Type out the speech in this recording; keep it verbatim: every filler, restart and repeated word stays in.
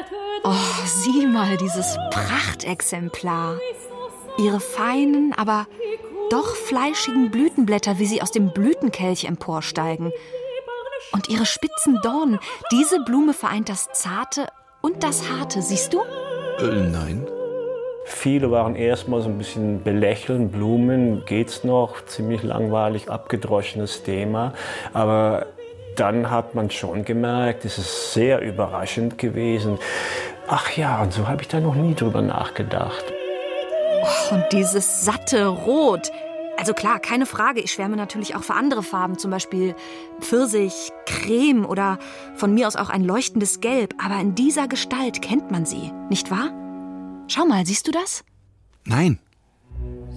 Oh, sieh mal, dieses Prachtexemplar. Ihre feinen, aber doch fleischigen Blütenblätter, wie sie aus dem Blütenkelch emporsteigen. Und ihre spitzen Dornen, diese Blume vereint das Zarte und das Harte, siehst du? Äh, nein. Viele waren erstmal so ein bisschen belächeln, Blumen, geht's noch, ziemlich langweilig, abgedroschenes Thema. Aber dann hat man schon gemerkt, es ist sehr überraschend gewesen. Ach ja, und so habe ich da noch nie drüber nachgedacht. Oh, und dieses satte Rot. Also klar, keine Frage, ich schwärme natürlich auch für andere Farben, zum Beispiel Pfirsich, Creme oder von mir aus auch ein leuchtendes Gelb. Aber in dieser Gestalt kennt man sie, nicht wahr? Schau mal, siehst du das? Nein.